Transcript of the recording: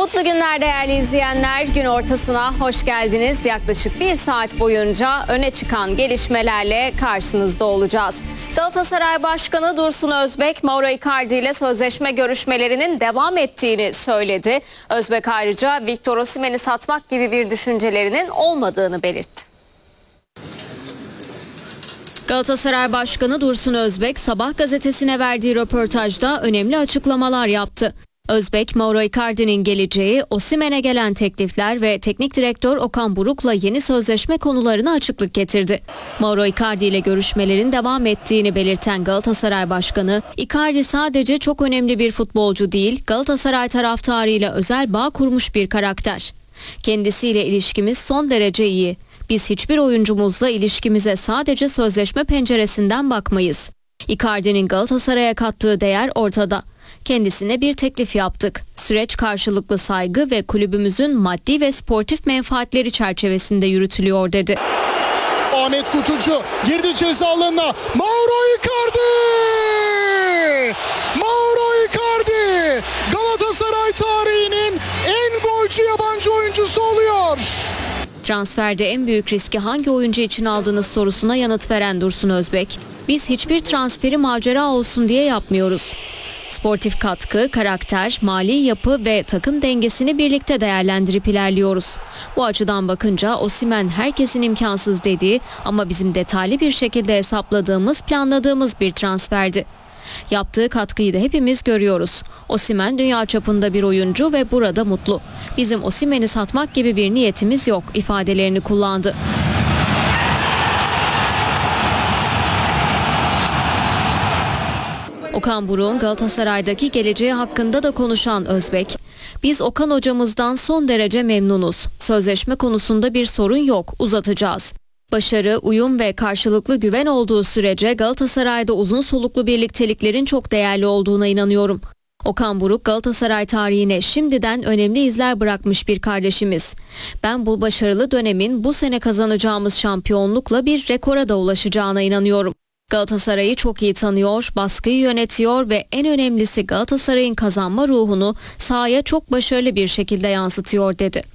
Mutlu günler değerli izleyenler. Gün ortasına hoş geldiniz. Yaklaşık bir saat boyunca öne çıkan gelişmelerle karşınızda olacağız. Galatasaray Başkanı Dursun Özbek, Mauro Icardi ile sözleşme görüşmelerinin devam ettiğini söyledi. Özbek ayrıca Victor Osimhen'i satmak gibi bir düşüncelerinin olmadığını belirtti. Galatasaray Başkanı Dursun Özbek, Sabah gazetesine verdiği röportajda önemli açıklamalar yaptı. Özbek, Mauro Icardi'nin geleceği, Osimhen'e gelen teklifler ve teknik direktör Okan Buruk'la yeni sözleşme konularına açıklık getirdi. Mauro Icardi ile görüşmelerin devam ettiğini belirten Galatasaray Başkanı, Icardi sadece çok önemli bir futbolcu değil, Galatasaray taraftarıyla özel bağ kurmuş bir karakter. Kendisiyle ilişkimiz son derece iyi. Biz hiçbir oyuncumuzla ilişkimize sadece sözleşme penceresinden bakmayız. Icardi'nin Galatasaray'a kattığı değer ortada. Kendisine bir teklif yaptık. Süreç karşılıklı saygı ve kulübümüzün maddi ve sportif menfaatleri çerçevesinde yürütülüyor dedi. Ahmet Kutucu girdi ceza alanına. Mauro Icardi! Mauro Icardi! Galatasaray tarihinin en golcü yabancı oyuncusu oluyor. Transferde en büyük riski hangi oyuncu için aldığınız sorusuna yanıt veren Dursun Özbek, biz hiçbir transferi macera olsun diye yapmıyoruz. Sportif katkı, karakter, mali yapı ve takım dengesini birlikte değerlendirip ilerliyoruz. Bu açıdan bakınca Osimhen herkesin imkansız dediği ama bizim detaylı bir şekilde hesapladığımız, planladığımız bir transferdi. Yaptığı katkıyı da hepimiz görüyoruz. Osimhen dünya çapında bir oyuncu ve burada mutlu. Bizim Osimhen'i satmak gibi bir niyetimiz yok ifadelerini kullandı. Okan Buruk'un Galatasaray'daki geleceği hakkında da konuşan Özbek, biz Okan hocamızdan son derece memnunuz. Sözleşme konusunda bir sorun yok, uzatacağız. Başarı, uyum ve karşılıklı güven olduğu sürece Galatasaray'da uzun soluklu birlikteliklerin çok değerli olduğuna inanıyorum. Okan Buruk Galatasaray tarihine şimdiden önemli izler bırakmış bir kardeşimiz. Ben bu başarılı dönemin bu sene kazanacağımız şampiyonlukla bir rekora da ulaşacağına inanıyorum. Galatasaray'ı çok iyi tanıyor, baskıyı yönetiyor ve en önemlisi Galatasaray'ın kazanma ruhunu sahaya çok başarılı bir şekilde yansıtıyor dedi.